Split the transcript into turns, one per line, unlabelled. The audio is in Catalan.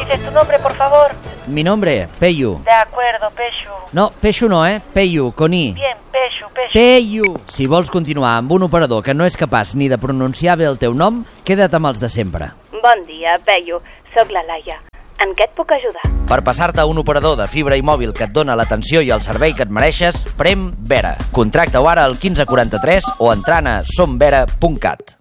dices tu nombre, por favor?
Mi nombre, Peyu.
De acuerdo, Peyu.
No, Peixo no, Peyu, con I.
Bien, Peyu.
Peyu. Si vols continuar amb un operador que no és capaç ni de pronunciar bé el teu nom, queda't amb els de sempre.
Bon dia, Peyu. Soc la Laia. En què et puc ajudar?
Per passar-te a un operador de fibra i mòbil que et dona l'atenció i el servei que et mereixes, prem Vera. Contracta-ho ara al 1543 o entrant a somvera.cat.